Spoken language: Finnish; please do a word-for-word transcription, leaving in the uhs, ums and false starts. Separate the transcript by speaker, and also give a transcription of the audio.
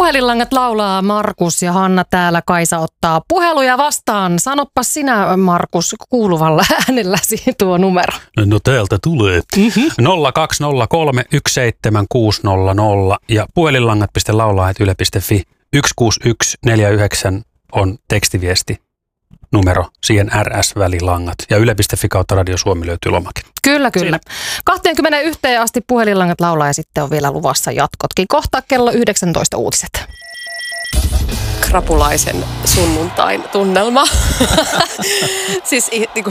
Speaker 1: Puhelinlangat laulaa Markus ja Hanna täällä. Kaisa ottaa puheluja vastaan. Sanoppa sinä, Markus, kuuluvalla äänelläsi tuo numero.
Speaker 2: No täältä tulee. Mm-hmm. nolla kaksi nolla kolme yksi seitsemän kuusi nolla nolla ja puhelinlangat piste laulaa ät yle piste fi. yksi kuusi yksi neljä yhdeksän on tekstiviesti numero, siihen R S-välilangat. Ja yle piste fi kautta Radio Suomi löytyy lomake.
Speaker 1: Kyllä, kyllä. kaksikymmentäyksi asti puhelinlangat laulaa ja sitten on vielä luvassa jatkotkin. Kohta kello yhdeksäntoista uutiset. Krapulaisen sunnuntain tunnelma. Siis niin